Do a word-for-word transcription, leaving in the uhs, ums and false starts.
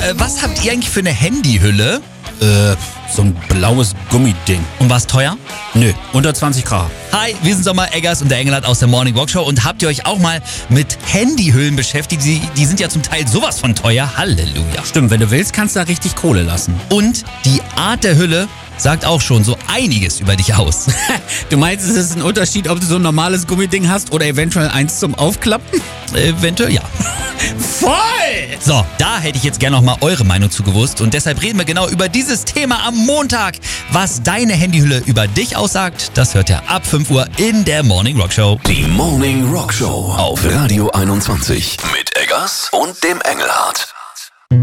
äh, was habt ihr eigentlich für eine Handyhülle? Äh, so ein blaues Gummiding. Und war's teuer? Nö, unter zwanzig Grad. Hi, wir sind Sommer Eggers und der Engelhardt aus der Morning Walk Show. Und habt ihr euch auch mal mit Handyhüllen beschäftigt? Die, die sind ja zum Teil sowas von teuer. Halleluja. Stimmt, wenn du willst, kannst du da richtig Kohle lassen. Und die Art der Hülle sagt auch schon so einiges über dich aus. Du meinst, es ist ein Unterschied, ob du so ein normales Gummiding hast oder eventuell eins zum Aufklappen? Eventuell ja. Voll! So, da hätte ich jetzt gerne noch mal eure Meinung zu gewusst. Und deshalb reden wir genau über dieses Thema am Montag. Was deine Handyhülle über dich aussagt, das hört ihr ab fünf Uhr in der Morning Rock Show. Die Morning Rock Show auf Radio einundzwanzig mit Eggers und dem Engelhardt.